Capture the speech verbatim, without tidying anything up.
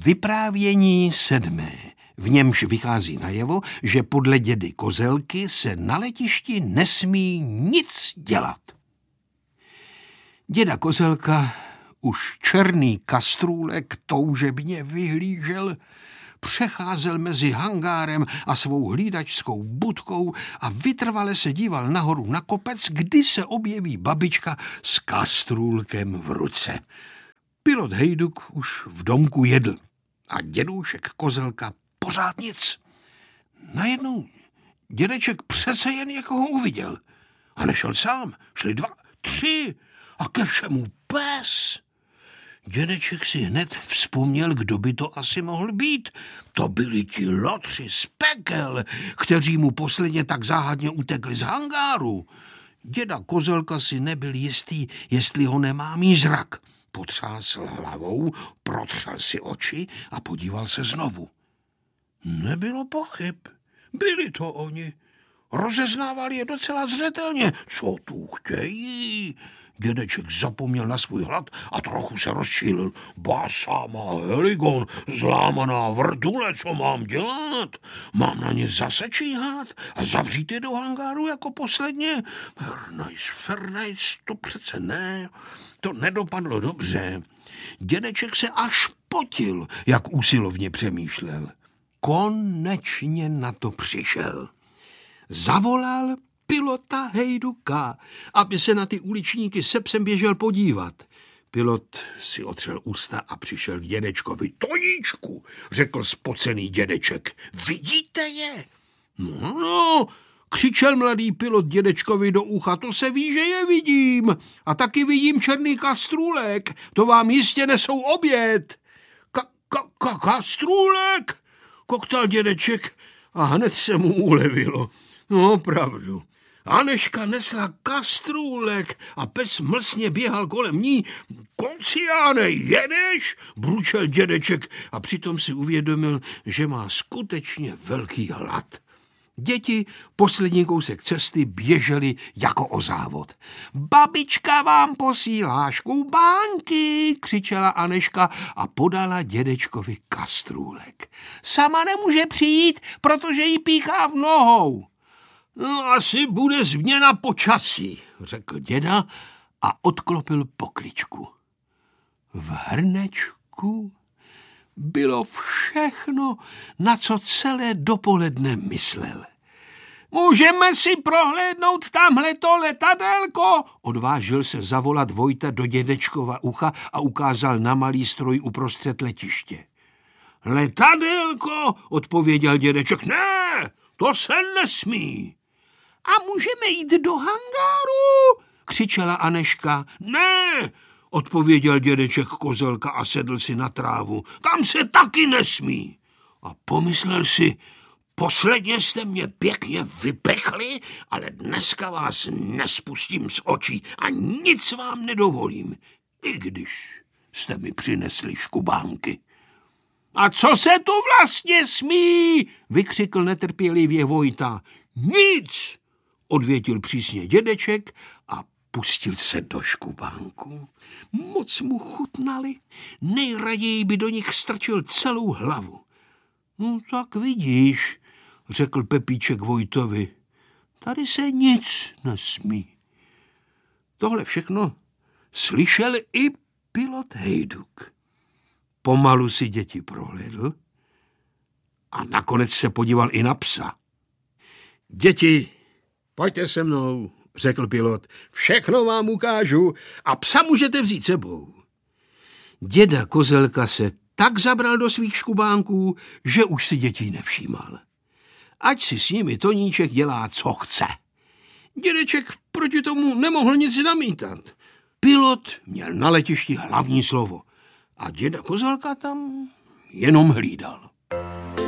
Vyprávění sedmé. V němž vychází najevo, že podle dědy Kozelky se na letišti nesmí nic dělat. Děda Kozelka už černý kastrůlek toužebně vyhlížel, přecházel mezi hangárem a svou hlídačskou budkou a vytrvale se díval nahoru na kopec, kdy se objeví babička s kastrůlkem v ruce. Pilot Hejduk už v domku jedl a dědůšek Kozelka pořád nic. Najednou dědeček přece jen někoho uviděl. A nešel sám, šli dva, tři a ke všemu pes. Dědeček si hned vzpomněl, kdo by to asi mohl být. To byli ti lotři z pekel, kteří mu posledně tak záhadně utekli z hangáru. Děda Kozelka si nebyl jistý, jestli ho nemá mít zrak. Potřásl hlavou, protřel si oči a podíval se znovu. Nebylo pochyb. Byli to oni. Rozeznávali je docela zřetelně. Co tu chtějí? Dědeček zapomněl na svůj hlad a trochu se rozčílil. Basa má heligon, zlámaná vrtule, co mám dělat? Mám na ně zase číhat a zavřít je do hangáru jako posledně? Hernajs, fernajs, to přece ne. To nedopadlo dobře. Dědeček se až potil, jak úsilovně přemýšlel. Konečně na to přišel. Zavolal pilota Hejduka, aby se na ty uličníky se psem běžel podívat. Pilot si otřel ústa a přišel k dědečkovi. Toníčku, řekl spocený dědeček, vidíte je? No, no, křičel mladý pilot dědečkovi do ucha, to se ví, že je vidím. A taky vidím černý kastrůlek, to vám jistě nesou oběd. Ka- ka- ka- kastrůlek, koktal dědeček a hned se mu ulevilo. No, opravdu. Aneška nesla kastrůlek a pes mlsně běhal kolem ní. Konciáne, jedeš? Bručel dědeček a přitom si uvědomil, že má skutečně velký hlad. Děti poslední kousek cesty běžely jako o závod. Babička vám posílá škubánky, křičela Aneška a podala dědečkovi kastrůlek. Sama nemůže přijít, protože jí píchá v nohou. No, asi bude změna počasí, řekl děda a odklopil pokličku. V hrnečku bylo všechno, na co celé dopoledne myslel. Můžeme si prohlédnout tamhleto letadélko? Odvážil se zavolat Vojta do dědečkova ucha a ukázal na malý stroj uprostřed letiště. Letadélko, odpověděl dědeček. Ne, to se nesmí. A můžeme jít do hangáru? Křičela Aneška. Ne, odpověděl dědeček Kozelka a sedl si na trávu. Tam se taky nesmí. A pomyslel si, posledně jste mě pěkně vypechli, ale dneska vás nespustím z očí a nic vám nedovolím, i když jste mi přinesli škubánky. A co se tu vlastně smí? Vykřikl netrpělivě Vojta. Nic, odvětil přísně dědeček a pustil se do škubánků. Moc mu chutnali, nejraději by do nich strčil celou hlavu. No tak vidíš, řekl Pepíček Vojtovi, tady se nic nesmí. Tohle všechno slyšel i pilot Hejduk. Pomalu si děti prohlédl a nakonec se podíval i na psa. Děti, pojďte se mnou, řekl pilot, všechno vám ukážu a psa můžete vzít sebou. Děda Kozelka se tak zabral do svých škubánků, že už si dětí nevšímal. Ať si s nimi Toníček dělá, co chce. Dědeček proti tomu nemohl nic namítat. Pilot měl na letišti hlavní slovo a děda Kozelka tam jenom hlídal.